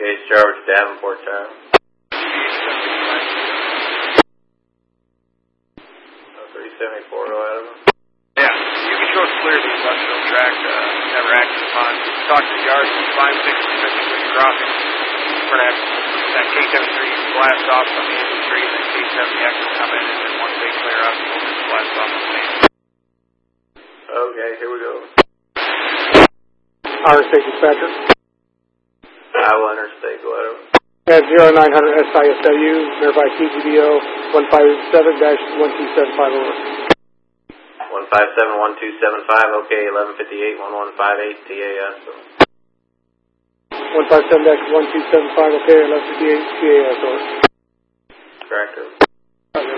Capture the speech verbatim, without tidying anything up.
Case Charge Davenport Tower. three seventy-four, go out of them. Yeah, you can show us clear the industrial track, uh, never acted upon. Talk to the yard, five six six with the crossing. For that, that K seventy-three blast off from the industry, and then K seventy X will come in, and then once they clear up, we'll just blast off the main. Okay, here we go. Our state dispatcher. Iowa Interstate, go out of them. At zero nine hundred S I S W, verify T G D O one five seven dash one two seven five over. one five seven one two seven five, okay, eleven fifty-eight one one five eight T A S. one five seven dash one two seven five, okay, eleven fifty-eight T A S over. Tractor.